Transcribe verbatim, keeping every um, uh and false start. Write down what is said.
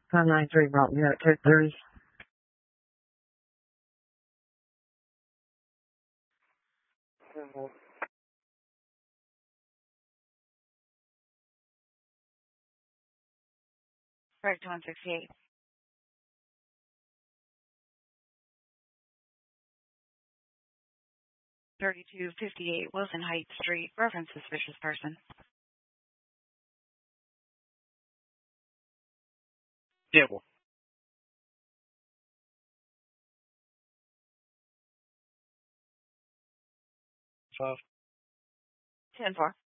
five nine three brought me up to thirty. Correct, one sixty-eight. thirty-two fifty-eight Wilson Heights Street. Reference suspicious person. Yeah. Well. Five. ten four.